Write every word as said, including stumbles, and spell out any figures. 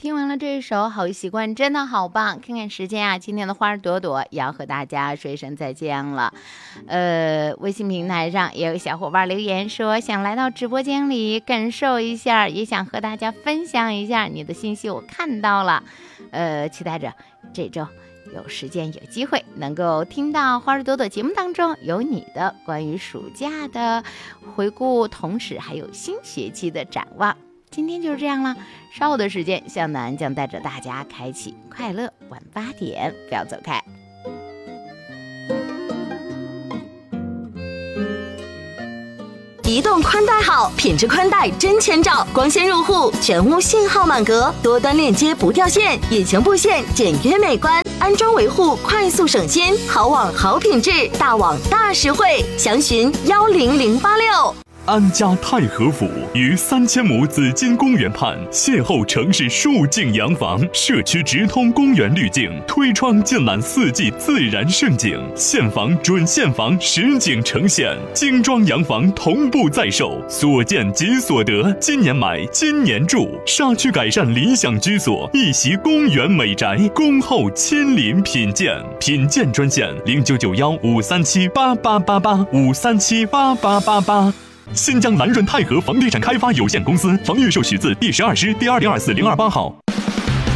听完了这一首好习惯真的好棒，看看时间啊，今天的花儿朵朵也要和大家说一声再见了。呃，微信平台上也有小伙伴留言说想来到直播间里感受一下，也想和大家分享一下，你的信息我看到了，呃，期待着这周有时间有机会能够听到花儿朵朵节目当中有你的关于暑假的回顾，同时还有新学期的展望。今天就是这样了，稍后的时间向南将带着大家开启快乐晚八点，不要走开。 移动宽带好，品质宽带真千兆，光纤入户，全屋信号满格，多端链接不掉线，引擎布线简约美观，安装维护快速省心，好网好品质，大网大实惠，详询幺零零八六。 安家太和府于三千亩紫金公园畔，邂逅城市数景洋房，社区直通公园滤镜，推窗尽览四季自然盛景，现房准现房实景呈现，精装洋房同步在售，所见即所得，今年买今年住，沙区改善理想居所，一席公园美宅，恭候亲临品鉴，品鉴专线零九九幺五三七八八八八五三七八八八八。新疆蓝润泰和房地产开发有限公司，房预授许字第十二师第二零二四零二八号。